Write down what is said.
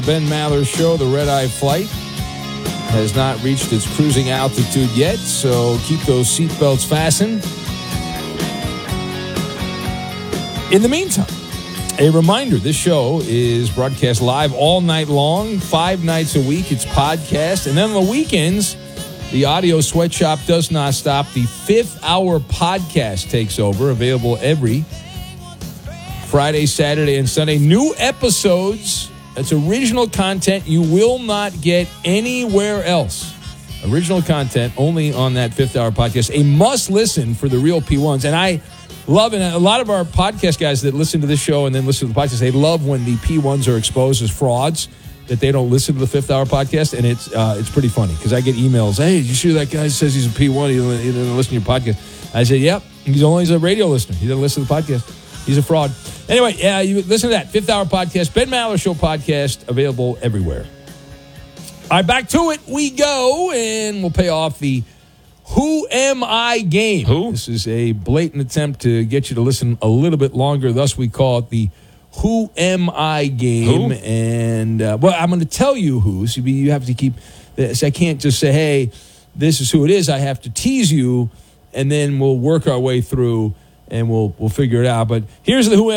Ben Maller Show, the red-eye flight, has not reached its cruising altitude yet, so keep those seatbelts fastened. In the meantime, a reminder, this show is broadcast live all night long, 5 nights a week. It's podcast. And then on the weekends, the audio sweatshop does not stop. The 5th Hour podcast takes over, available every Friday, Saturday, and Sunday. New episodes. That's original content you will not get anywhere else. Original content only on that 5th Hour podcast. A must-listen for the real P1s. And I love it. A lot of our podcast guys that listen to this show and then listen to the podcast, they love when the P1s are exposed as frauds, that they don't listen to the 5th Hour podcast. And it's pretty funny because I get emails, hey, did you see that guy says he's a P1? He doesn't listen to your podcast. I say, yep, he's only a radio listener. He doesn't listen to the podcast. He's a fraud. Anyway, you listen to that 5th Hour podcast, Ben Maller Show podcast, available everywhere. All right, back to it we go, and we'll pay off the Who Am I game. Who? This is a blatant attempt to get you to listen a little bit longer. Thus, we call it the Who Am I game. Who? And, well, I'm going to tell you who. So you have to keep this. I can't just say, hey, this is who it is. I have to tease you, and then we'll work our way through, and we'll figure it out. But here's the Who Am